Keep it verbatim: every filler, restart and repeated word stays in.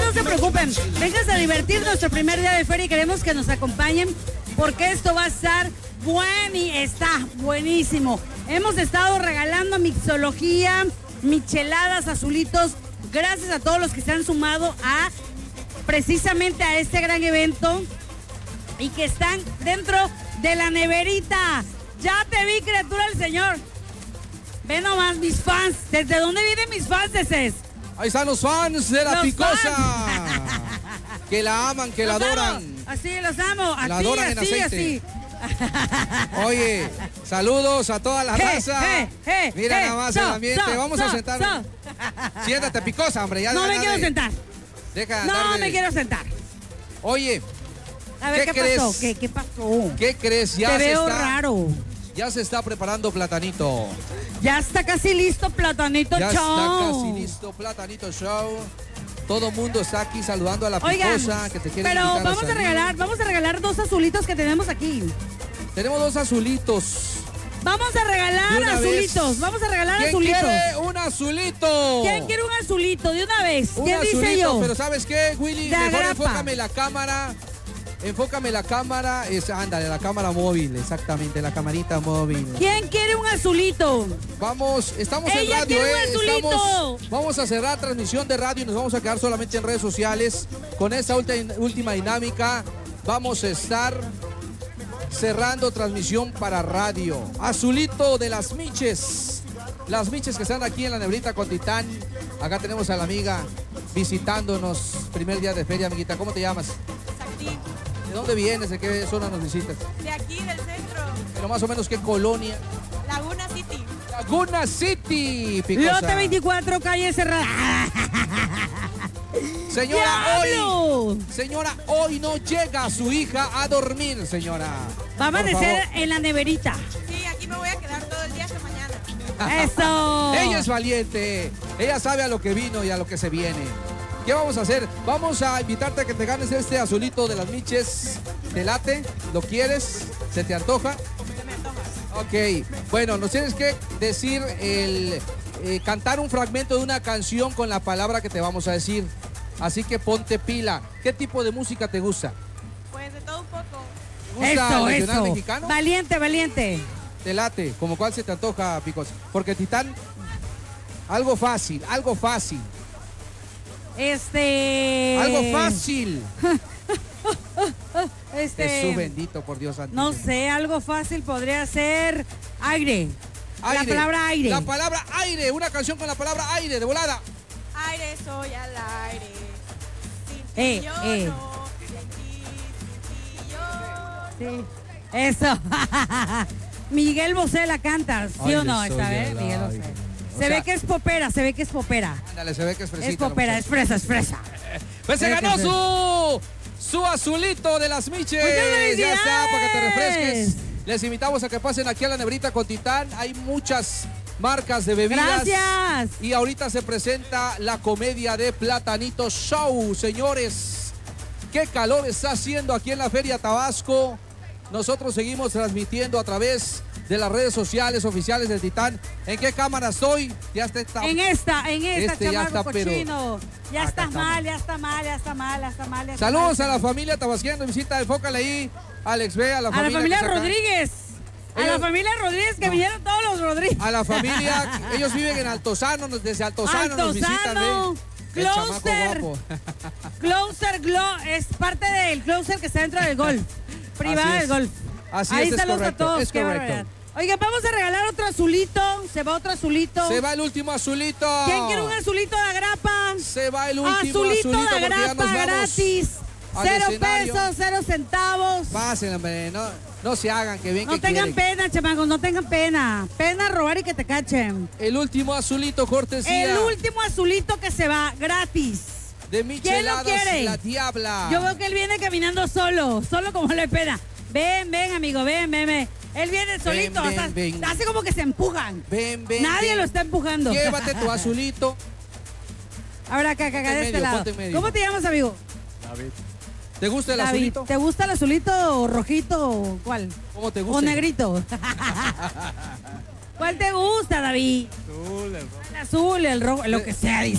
no se preocupen. Vénganse a divertir nuestro primer día de feria y queremos que nos acompañen porque esto va a estar bueno y está buenísimo. Hemos estado regalando mixología, micheladas, azulitos. Gracias a todos los que se han sumado a precisamente a este gran evento y que están dentro de la neverita. Ya te vi, criatura del Señor. Ve nomás, mis fans. ¿Desde dónde vienen mis fans, Cés? Ahí están los fans de la Los Picosa. fans. Que la aman, que Los la adoran. amo. Así, los amo. Así, La adoran en así, aceite. así. Oye, saludos a toda la Hey, raza. hey, hey, Mira hey, nada más so, el ambiente. so, Vamos so, a sentar. so. Siéntate, Picosa, hombre. Ya No deja me quiero de- sentar. Deja de No andar de- me quiero sentar. Oye, A ver, ¿Qué ¿qué, crees? pasó? ¿Qué, ¿Qué pasó? ¿qué crees? Ya Te se veo está, raro. Ya se está preparando Platanito. Ya está casi listo Platanito Ya Show. está casi listo Platanito Show. Todo mundo está aquí saludando a la Oigan, Picosa que te quiere pero invitar vamos a salir. regalar, vamos a regalar dos azulitos que tenemos aquí. Tenemos dos azulitos. Vamos a De regalar una azulitos, vez. vamos a regalar ¿Quién azulitos. quiere un azulito? ¿Quién quiere un azulito de una vez? Un ¿Qué azulito, dice yo? pero ¿sabes qué, Willy? De Mejor agrapa. enfócame la cámara. Enfócame la cámara. Es, ándale, la cámara móvil, exactamente, la camarita móvil. ¿Quién quiere un azulito? Vamos, estamos en ¡Ella radio, quiere un ¿eh? azulito! Estamos, vamos a cerrar transmisión de radio y nos vamos a quedar solamente en redes sociales. Con esta ulti- última dinámica vamos a estar cerrando transmisión para radio. Azulito de las Miches. Las Miches que están aquí en la nebrita con Titán. Acá tenemos a la amiga visitándonos. Primer día de feria, amiguita. ¿Cómo te llamas? Aquí, ¿De dónde vienes? ¿De qué zona nos visitas? de aquí del centro, Pero más o menos qué colonia. Laguna City. Laguna City, Picosa. Lote veinticuatro, calle cerrada. Señora, ¡Diablo! hoy, señora, hoy no llega su hija a dormir, señora. Va a Por amanecer favor. en la neverita. Sí, aquí me voy a quedar todo el día hasta mañana. ¡Eso! Ella es valiente. Ella sabe a lo que vino y a lo que se viene. ¿Qué vamos a hacer? Vamos a invitarte a que te ganes este azulito de las Miches. ¿Te late? ¿Lo quieres? ¿Se te antoja? Se me antoja. Ok. Bueno, nos tienes que decir el... eh, cantar un fragmento de una canción con la palabra que te vamos a decir. Así que ponte pila. ¿Qué tipo de música te gusta? Pues de todo un poco. ¿Te gusta Eso, el regional eso. mexicano? Valiente, valiente. Te late, como cuál se te antoja, Picos. Porque Titán, algo fácil, algo fácil, Este. algo fácil. Este. Jesús bendito, por Dios santísimo. No sé, algo fácil podría ser aire. Aire. La palabra aire. La palabra aire, una canción con la palabra aire, de volada. Aire soy al aire. Sin ti Eh, yo eh. no. Sin ti, sin ti yo no. Sí. Eso. Miguel Bosé la canta, ¿sí Aire o no? soy Esta vez, al Miguel Bosé. aire. O Se sea- ve que es popera, se ve que es popera. Ándale, se ve que es fresita. Es popera, la es muchacha. fresa, es fresa. Pues se Ve que ganó se- su, su azulito de las Miches. ¡Muchas Ya está, para que te refresques. felicidades! Les invitamos a que pasen aquí a la nebrita con Titán. Hay muchas marcas de bebidas. Gracias. Y ahorita se presenta la comedia de Platanito Show, señores. Qué calor está haciendo aquí en la Feria Tabasco. Nosotros seguimos transmitiendo a través de las redes sociales oficiales del Titán. ¿En qué cámara estoy? Ya está. está- En esta, en esta, Este ya chamaco está, pero- cochino. Ya Acá estás estamos. mal, ya está mal, ya está mal, ya está mal. ya está Saludos mal. a la familia tabasqueña, visita, enfócale ahí. Alex B, a la A familia. la familia que está acá. Rodríguez. A Ellos- la familia Rodríguez, que No. vinieron todos los Rodríguez. A la familia, ellos viven en Altozano, nos- desde Altozano, nos visitan. Altozano, ¿eh? El chamaco Closer. guapo. Closer Glow es parte del Closer que está dentro del golf. Privada Así del es. golf. Así Ahí es, es saludos correcto, a todos. es qué correcto. barbaridad. Oigan, vamos a regalar otro azulito. Se va otro azulito. Se va el último azulito. ¿Quién quiere un azulito de agrapa? Se va el último Azulito, azulito, de porque ya nos agrapa vamos gratis. al Cero escenario. pesos, cero centavos. Pasen, hombre, no, no se hagan, que bien No que tengan quieren. pena, chamacos, no tengan pena. Pena robar y que te cachen. El último azulito, cortesía. El último azulito que se va gratis. de ¿Quién lo Micheladas quiere? La Diabla. Yo veo que él viene caminando solo, solo como le pena. Ven, ven, amigo, ven, ven, ven. Él viene solito, ven, o sea, ven. hace como que se empujan. Ven, ven. Nadie ven. lo está empujando. Llévate tu azulito. Ahora acá, acá, acá, Ponte de en este medio, lado. ponte en medio. ¿Cómo te llamas, amigo? ¿Te gusta el David. azulito? ¿Te gusta el azulito o rojito o cuál? ¿Cómo te ¿O gusta? negrito? ¿Cuál te gusta, David? Azul, el rojo. El azul, el rojo, lo que sea, dice.